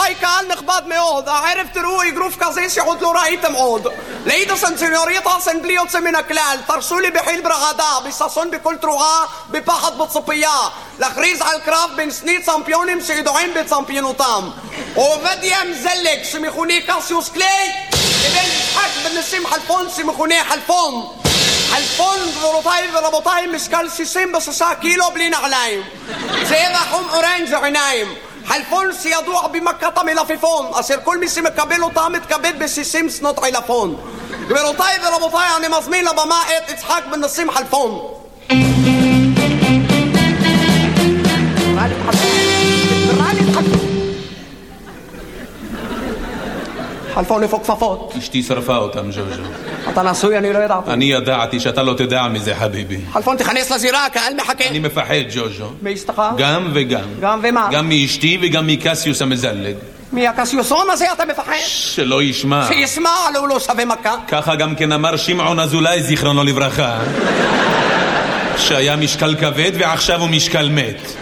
רבותיי, קהל נכבד מאוד, הערב תראו אגרוף כזה שעוד לא ראיתם עוד. ליידיס אנד סניוריטאס, בלי יוצא מן הכלל, תרשו לי בחיל ברעדה, בששון בכל תרועה, בפחד בציפייה, להכריז על קרב בין שני צמפיונים שידועים בצמפיונותם. עובדיה מזלג שמכונה קסיוס קליי, לבין יצחק בן ניסים חלפון שמכונה חלפון. חלפון, גבירותיי ורבותיי, משקל 66 קילו בלי נעליים. צבע חום אורנג' עיניים. חלפון שידוע במכת המלפפון, אשר כל מי שמקבל אותה מתכבד ב-60 שנות עילפון. גבירותיי ורבותיי, אני מזמין לבמה את יצחק בן ניסים חלפון. חלפון איפה כפפות? אשתי שרפה אותם, ז'וז'ו. אתה נשוי? אני לא ידעתי. אני ידעתי שאתה לא תדע מזה, חביבי. חלפון, תכנס לזירה, הקהל מחכה. אני מפחד, ז'וז'ו. מאשתך? גם וגם. גם ומה? גם מאשתי וגם מקסיוס המזלג. מהקסיוסון הזה אתה מפחד? שלא ישמע. שישמע, הוא לא שווה מכה. ככה גם כן אמר שמעון אזולאי, זיכרונו לברכה. שהיה משקל כבד ועכשיו הוא משקל מת.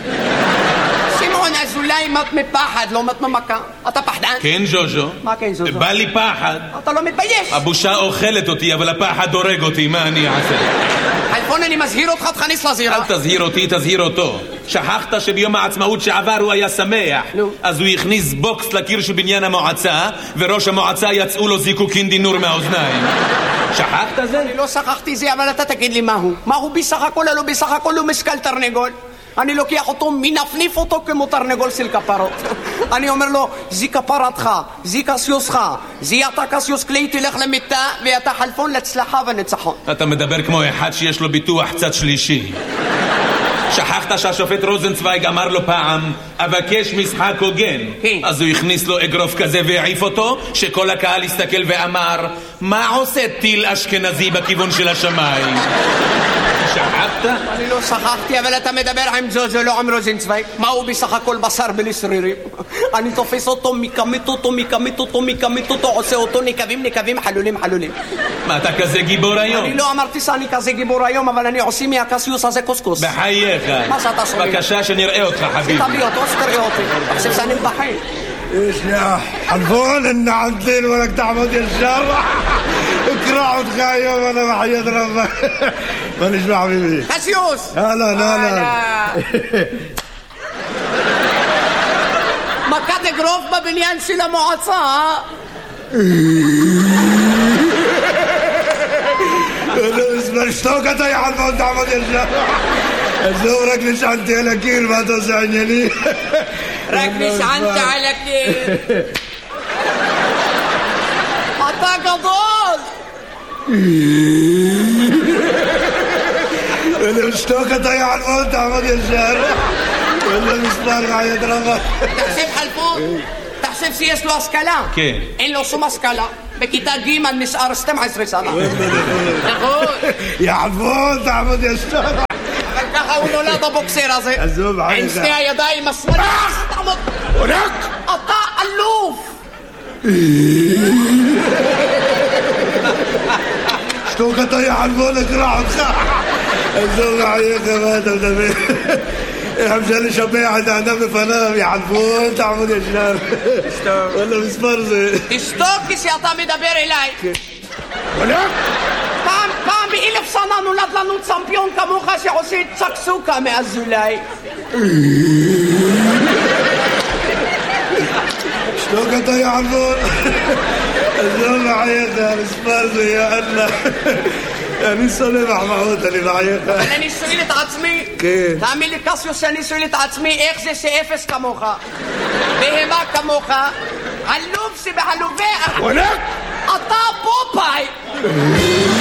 אולי מת מפחד, לא מת ממכה. אתה פחדן? כן, ז'וז'ו. מה כן, ז'וז'ו? בא לי פחד. אתה לא מתבייש. הבושה אוכלת אותי, אבל הפחד הורג אותי, מה אני אעשה? חלפון, אני מזהיר אותך, תכניס לזירה. אל תזהיר אותי, תזהיר אותו. שכחת שביום העצמאות שעבר הוא היה שמח. אז הוא הכניס בוקס לקיר של בניין המועצה, וראש המועצה יצאו לו זיקוקין דינור מהאוזניים. שכחת זה? אני לא שכחתי זה, אבל אתה תגיד לי מהו. מהו בסך הכל? לא בסך הכל הוא משקל תרנגול. אני לוקח אותו, מנפניף אותו כמו תרנגול של כפרות. אני אומר לו, זי כפרתך, זי קסיוסך, זי אתה קסיוס קליי, תלך למיטה, ואתה חלפון להצלחה וניצחון. אתה מדבר כמו אחד שיש לו ביטוח צד שלישי. שכחת שהשופט רוזנצוויג אמר לו פעם, אבקש משחק הוגן. אז הוא הכניס לו אגרוף כזה והעיף אותו, שכל הקהל הסתכל ואמר, מה עושה טיל אשכנזי בכיוון של השמיים? שכחת? אני לא שכחתי, אבל אתה מדבר עם ז'וז'ו, לא עם רוזנצוויג. מה הוא בסך הכל בשר בלי שרירים? אני תופס אותו, מקמית אותו, עושה אותו נקבים, חלולים. מה, אתה כזה גיבור היום? אני לא אמרתי שאני כזה גיבור היום, אבל אני עושה מהקסיוס הזה קוסקוס. בחייך. מה שאתה שומע? בבקשה שנראה אותך, חביבי. תביא אותו, שתראה אותי. חושב שאני מבחין. ايش يا حلفون ان عندين ولك تعمد الشر اكرع وتخايم وانا بحيد ربك مانيش مع حبيبي قسيوس لا מכת אגרוף בבניין של המועצה. اسمع اشتوكت يا حلفون تعمد الشر زورك نشعنتي على كير ما توسعني لي רק נשענת על הקיר. אתה גדול. ولا اشتوكت يا حلفون تعمد الشر ولا مسمار عيد ربك. תחשב חלפון, תחשב שיש לו השכלה. כן. אין לו שום השכלה. בכיתה ג' נשאר 12 שנה. נכון. يا حلفون تعمد الشر ככה הוא נולד הבוקסר הזה. עם שני הידיים השמאליים. תעמוד. אתה אלוף. شتوكت يا حلفون اقرع وتخاع الزوج عليك ما تدبر مشان شبيع عندنا بفنام يا حلفون تعمد الشر ولا مسبرزه תשתוק כשאתה מדבר אליי. פעם ב1000 שנה נולד לנו צמפיון כמוך שעושה צקסוקה מאזולאי. شتوكت يا حلفون الزوج عليك مسبرزه يا الله אני שונא מחמאות, אני מחייך. אבל אני שואל את עצמי, תאמין לי קסיוס שאני שואל את עצמי, איך זה שאפס כמוך, בהמה כמוך, עלוב שבעלובי, אתה פופאי.